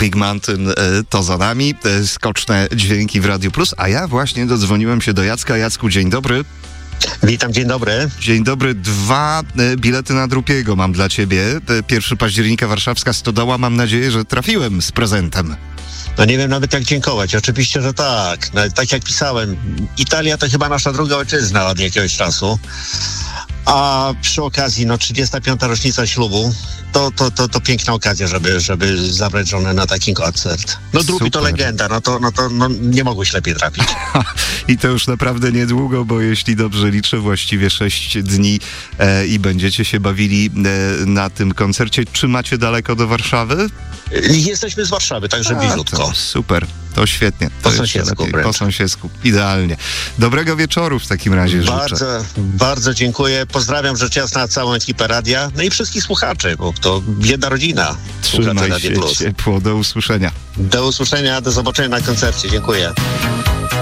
Big Mountain to za nami, skoczne dźwięki w Radiu Plus, a ja właśnie dodzwoniłem się do Jacka. Jacku, dzień dobry. Witam, dzień dobry. Dzień dobry. 2 bilety na Drupiego mam dla ciebie. 1 października warszawska Stodoła. Mam nadzieję, że trafiłem z prezentem. No nie wiem nawet jak dziękować. Oczywiście, że tak. No, tak jak pisałem, Italia to chyba nasza druga ojczyzna od jakiegoś czasu. A przy okazji, 35. rocznica ślubu, to piękna okazja, żeby zabrać żonę na taki koncert. No Drupi to legenda, no nie mogłeś lepiej trafić. I to już naprawdę niedługo, bo jeśli dobrze liczę, właściwie 6 dni i będziecie się bawili na tym koncercie. Czy macie daleko do Warszawy? Jesteśmy z Warszawy, także bliziutko. To super, to świetnie. Po sąsiedzku wręcz. Po sąsiedzku, idealnie. Dobrego wieczoru w takim razie życzę. Bardzo dziękuję. Pozdrawiam rzecz jasna całą ekipę radia, no i wszystkich słuchaczy, bo to jedna rodzina. Trzymaj się ciepło, do usłyszenia. Do usłyszenia, do zobaczenia na koncercie. Dziękuję.